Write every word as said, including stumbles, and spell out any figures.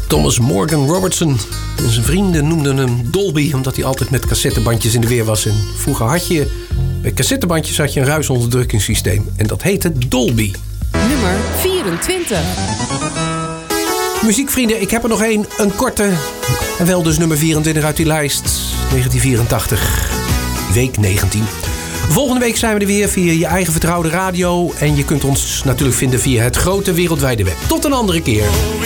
Thomas Morgan Robertson en zijn vrienden noemden hem Dolby, omdat hij altijd met cassettebandjes in de weer was. En vroeger had je, bij cassettebandjes had je een ruisonderdrukkingssysteem. En dat heette Dolby. Nummer vierentwintig. Muziekvrienden, ik heb er nog één, een korte. En wel dus nummer vierentwintig uit die lijst. negentien vierentachtig, week negentien. Volgende week zijn we er weer via je eigen vertrouwde radio. En je kunt ons natuurlijk vinden via het grote wereldwijde web. Tot een andere keer.